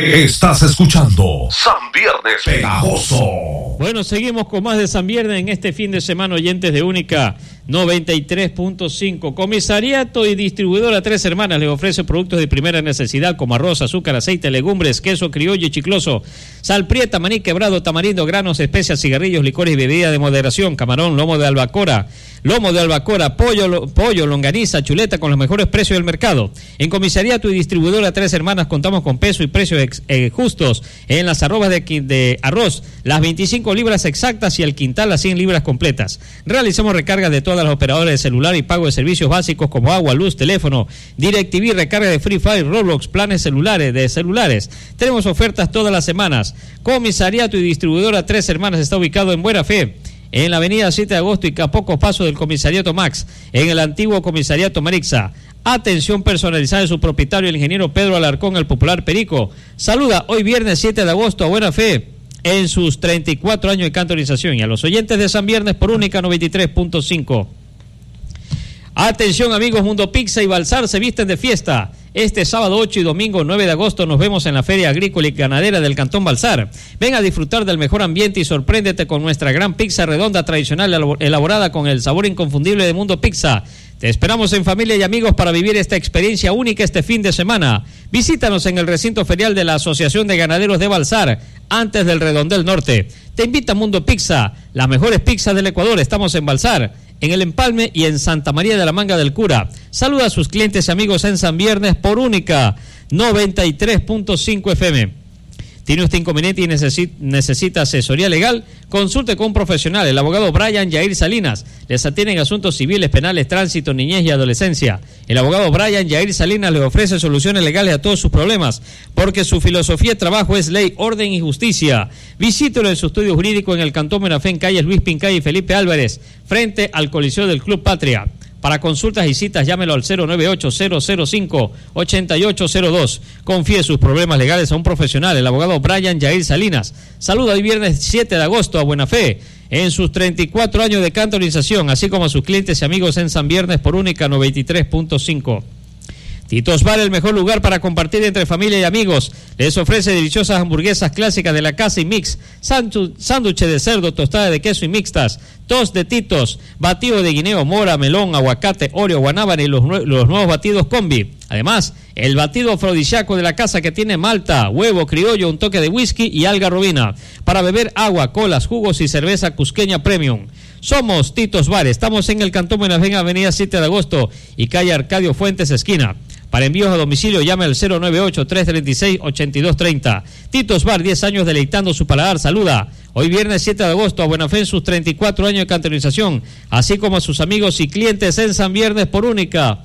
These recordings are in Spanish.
Estás escuchando San Viernes Pegajoso. Bueno, seguimos con más de San Viernes en este fin de semana, oyentes de Única 93.5. Comisariato y distribuidora Tres Hermanas le ofrece productos de primera necesidad como arroz, azúcar, aceite, legumbres, queso criollo y chicloso, sal prieta, maní quebrado, tamarindo, granos, especias, cigarrillos, licores y bebidas de moderación, camarón, lomo de albacora, pollo, longaniza, chuleta con los mejores precios del mercado. En Comisariato y distribuidora Tres Hermanas contamos con peso y precios justos en las arrobas de arroz, las 25 libras exactas y el quintal las 100 libras completas. Realizamos recargas de todas las operadoras de celular y pago de servicios básicos como agua, luz, teléfono, DirecTV, recarga de Free Fire, Roblox, planes celulares. Tenemos ofertas todas las semanas. Comisariato y distribuidora Tres Hermanas está ubicado en Buena Fe, en la avenida 7 de agosto y a pocos pasos del Comisariato Max, en el antiguo Comisariato Marixa. Atención personalizada de su propietario, el ingeniero Pedro Alarcón, el popular Perico. Saluda hoy viernes 7 de agosto a Buena Fe en sus 34 años de cantonización, y a los oyentes de San Viernes por Única 93.5. Atención amigos, Mundo Pizza y Balsar se visten de fiesta. Este sábado 8 y domingo 9 de agosto nos vemos en la Feria Agrícola y Ganadera del Cantón Balsar. Ven a disfrutar del mejor ambiente y sorpréndete con nuestra gran pizza redonda tradicional elaborada con el sabor inconfundible de Mundo Pizza. Te esperamos en familia y amigos para vivir esta experiencia única este fin de semana. Visítanos en el recinto ferial de la Asociación de Ganaderos de Balsar, antes del Redondel Norte. Te invita Mundo Pizza, las mejores pizzas del Ecuador. Estamos en Balsar, en El Empalme y en Santa María de la Manga del Cura. Saluda a sus clientes y amigos en San Viernes por Única 93.5 FM. ¿Tiene usted inconveniente y necesita asesoría legal? Consulte con un profesional, el abogado Brian Yair Salinas. Les atiende en asuntos civiles, penales, tránsito, niñez y adolescencia. El abogado Brian Yair Salinas le ofrece soluciones legales a todos sus problemas, porque su filosofía de trabajo es ley, orden y justicia. Visítelo en su estudio jurídico en el Cantón Buena Fe, en calles Luis Pincay y Felipe Álvarez, frente al Coliseo del Club Patria. Para consultas y citas, llámelo al 098-005-8802. Confíe sus problemas legales a un profesional, el abogado Brian Yair Salinas. Saluda hoy viernes 7 de agosto a Buena Fe, en sus 34 años de cantonización, así como a sus clientes y amigos en San Viernes por Única 93.5. Titos Bar, el mejor lugar para compartir entre familia y amigos. Les ofrece deliciosas hamburguesas clásicas de la casa y mix, sándwich de cerdo, tostada de queso y mixtas, tost de Titos, batido de guineo, mora, melón, aguacate, oreo, guanábana y los nuevos batidos combi. Además, el batido afrodisíaco de la casa que tiene malta, huevo, criollo, un toque de whisky y algarrobina. Para beber agua, colas, jugos y cerveza cusqueña premium. Somos Titos Bar, estamos en el Cantón Buena Fe, avenida 7 de agosto y calle Arcadio Fuentes, esquina. Para envíos a domicilio, llame al 098-336-8230. Titos Bar, 10 años deleitando su paladar. Saluda hoy viernes 7 de agosto a Buena Fe en sus 34 años de cantonización, así como a sus amigos y clientes en San Viernes por Única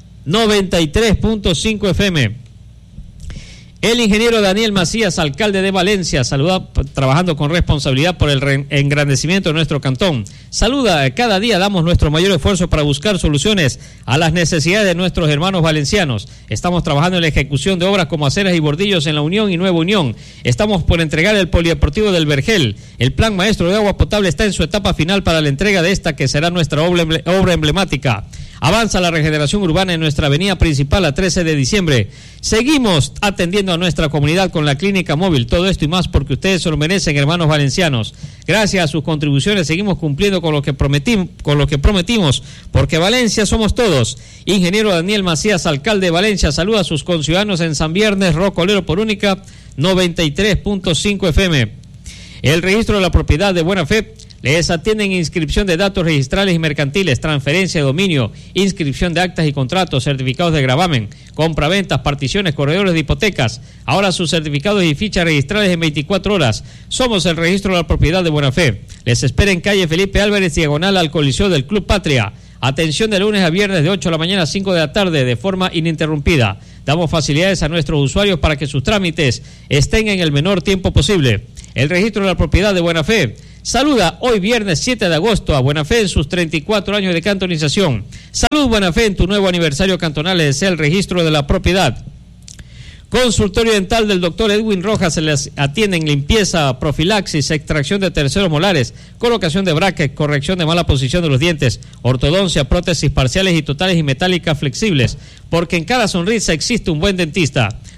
93.5 FM. El ingeniero Daniel Macías, alcalde de Valencia, saluda trabajando con responsabilidad por el engrandecimiento de nuestro cantón. Saluda, cada día damos nuestro mayor esfuerzo para buscar soluciones a las necesidades de nuestros hermanos valencianos. Estamos trabajando en la ejecución de obras como aceras y bordillos en La Unión y Nueva Unión. Estamos por entregar el polideportivo del Vergel. El plan maestro de agua potable está en su etapa final para la entrega de esta, que será nuestra obra emblemática. Avanza la regeneración urbana en nuestra avenida principal a 13 de diciembre. Seguimos atendiendo a nuestra comunidad con la clínica móvil. Todo esto y más porque ustedes se lo merecen, hermanos valencianos. Gracias a sus contribuciones seguimos cumpliendo con lo que prometimos, porque Valencia somos todos. Ingeniero Daniel Macías, alcalde de Valencia, saluda a sus conciudadanos en San Viernes, Rocolero por Única 93.5 FM. El registro de la propiedad de Buena Fe. Les atienden inscripción de datos registrales y mercantiles, transferencia de dominio, inscripción de actas y contratos, certificados de gravamen, compraventas, particiones, corredores de hipotecas. Ahora sus certificados y fichas registrales en 24 horas. Somos el registro de la propiedad de Buena Fe. Les espera en calle Felipe Álvarez, diagonal al Coliseo del Club Patria. Atención de lunes a viernes de 8 de la mañana a 5 de la tarde de forma ininterrumpida. Damos facilidades a nuestros usuarios para que sus trámites estén en el menor tiempo posible. El registro de la propiedad de Buena Fe. Saluda hoy viernes 7 de agosto a Buena Fe en sus 34 años de cantonización. Salud Buena Fe en tu nuevo aniversario cantonal, es el registro de la propiedad. Consultorio dental del doctor Edwin Rojas, se les atiende en limpieza, profilaxis, extracción de terceros molares, colocación de bracket, corrección de mala posición de los dientes, ortodoncia, prótesis parciales y totales y metálicas flexibles, porque en cada sonrisa existe un buen dentista.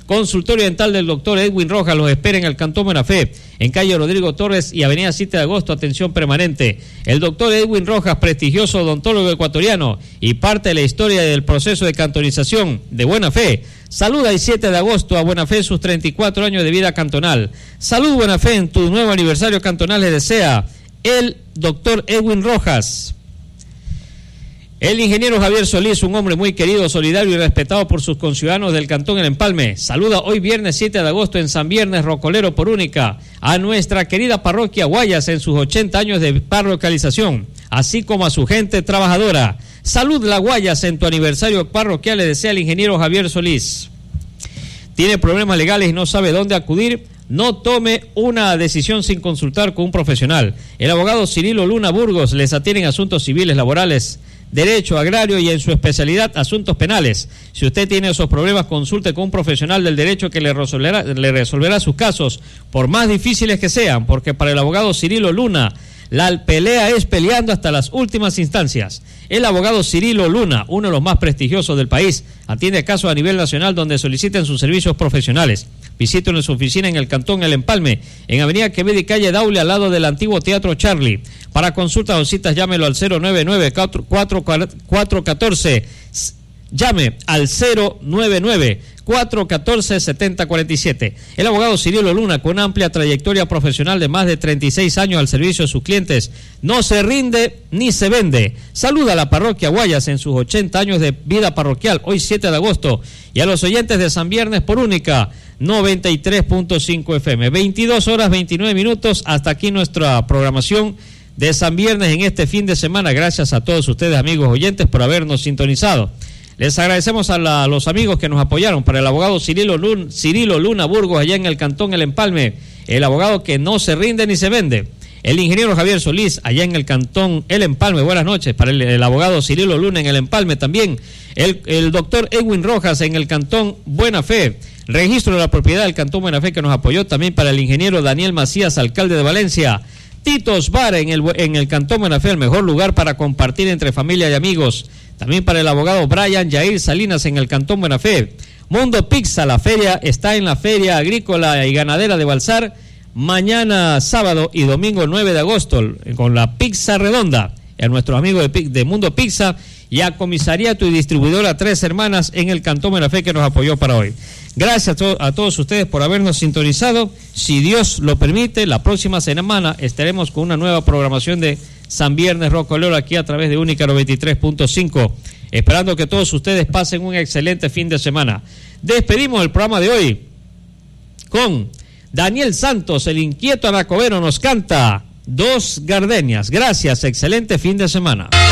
Consultorio dental del doctor Edwin Rojas los espera en el Cantón Buena Fe, en calle Rodrigo Torres y avenida 7 de agosto, atención permanente. El doctor Edwin Rojas, prestigioso odontólogo ecuatoriano y parte de la historia del proceso de cantonización de Buena Fe. Saluda el 7 de agosto a Buena Fe sus 34 años de vida cantonal. Salud Buena Fe en tu nuevo aniversario cantonal, le desea el doctor Edwin Rojas. El ingeniero Javier Solís, un hombre muy querido, solidario y respetado por sus conciudadanos del Cantón El Empalme, saluda hoy viernes 7 de agosto en San Viernes Rocolero por Única a nuestra querida parroquia Guayas en sus 80 años de parroquialización, así como a su gente trabajadora. Salud La Guayas en tu aniversario parroquial, le desea el ingeniero Javier Solís. ¿Tiene problemas legales y no sabe dónde acudir? No tome una decisión sin consultar con un profesional. El abogado Cirilo Luna Burgos les atiende en asuntos civiles, laborales, derecho agrario y en su especialidad asuntos penales. Si usted tiene esos problemas, consulte con un profesional del derecho que le resolverá sus casos, por más difíciles que sean, porque para el abogado Cirilo Luna la pelea es peleando hasta las últimas instancias. El abogado Cirilo Luna, uno de los más prestigiosos del país, atiende casos a nivel nacional donde soliciten sus servicios profesionales. Visítenos en su oficina en el Cantón El Empalme, en Avenida Quevedo y calle Daule, al lado del antiguo Teatro Charlie. Para consultas o citas, llámelo al 099-414. Llame al 099-414-7047. El abogado Cirilo Luna, con amplia trayectoria profesional de más de 36 años al servicio de sus clientes, no se rinde ni se vende. Saluda a la parroquia Guayas en sus 80 años de vida parroquial, hoy 7 de agosto, y a los oyentes de San Viernes por Única 93.5 FM. 22 horas 29 minutos, hasta aquí nuestra programación de San Viernes en este fin de semana. Gracias a todos ustedes, amigos oyentes, por habernos sintonizado. Les agradecemos a los amigos que nos apoyaron. Para el abogado Cirilo Luna Burgos, allá en el Cantón El Empalme, el abogado que no se rinde ni se vende. El ingeniero Javier Solís, allá en el Cantón El Empalme, buenas noches. Para el abogado Cirilo Luna en El Empalme también. El doctor Edwin Rojas en el Cantón Buena Fe. Registro de la propiedad del Cantón Buena Fe que nos apoyó también para el ingeniero Daniel Macías, alcalde de Valencia. Titos Bar en el Cantón Buena Fe, el mejor lugar para compartir entre familia y amigos. También para el abogado Brian Yair Salinas en el Cantón Buena Fe. Mundo Pizza, la feria está en la Feria Agrícola y Ganadera de Balsar, mañana sábado y domingo 9 de agosto, con la pizza redonda. A nuestros amigos de Mundo Pizza y a Comisariato y Distribuidora Tres Hermanas en el Cantón Buena Fe que nos apoyó para hoy. Gracias a todos ustedes por habernos sintonizado. Si Dios lo permite, la próxima semana estaremos con una nueva programación de San Viernes Rocolero aquí a través de Única 93.5. Esperando que todos ustedes pasen un excelente fin de semana. Despedimos el programa de hoy con Daniel Santos, el inquieto anacobero, nos canta Dos Gardenias. Gracias, excelente fin de semana.